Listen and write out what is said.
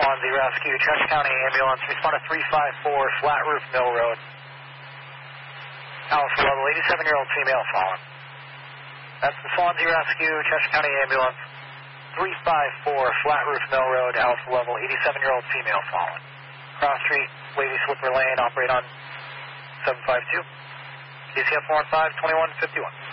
Swansea Rescue, Church County Ambulance, respond to 354 Flat Roof Mill Road. Alpha level, 87-year-old female fallen. That's the Swansea Rescue, Church County Ambulance, 354 Flat Roof Mill Road, Alpha level, 87-year-old female fallen. Cross Street, Wavy Slipper Lane, operate on 752. KCF 415, 2151.